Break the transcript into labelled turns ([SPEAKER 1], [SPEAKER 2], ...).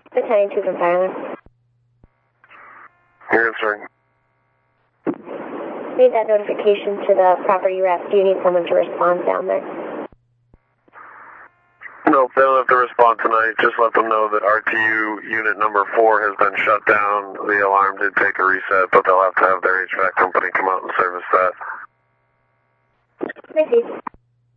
[SPEAKER 1] Attending to from Thailand.
[SPEAKER 2] You're answering.
[SPEAKER 1] Made that notification to the property rep. Do you need someone to respond down there?
[SPEAKER 2] Nope, they don't have to respond tonight. Just let them know that RTU unit number 4 has been shut down. The alarm did take a reset, but they'll have to have their HVAC company come out and service that.
[SPEAKER 1] Thank you.